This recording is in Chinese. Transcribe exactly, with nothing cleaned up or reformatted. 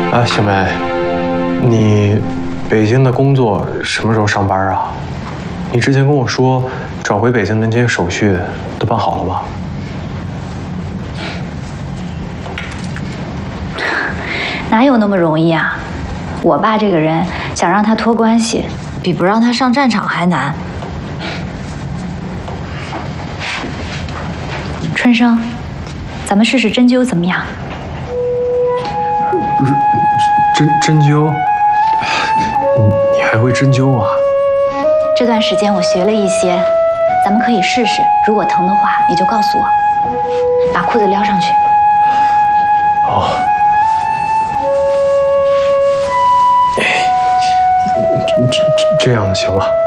啊，小梅，你北京的工作什么时候上班啊？你之前跟我说转回北京的那些手续都办好了吗？ 哪有那么容易啊！我爸这个人想让他托关系，比不让他上战场还难。春生，咱们试试针灸怎么样？ 针针灸？你你还会针灸啊？ 这段时间我学了一些，咱们可以试试。如果疼的话，你就告诉我。把裤子撩上去。 哦。这这这样行吗？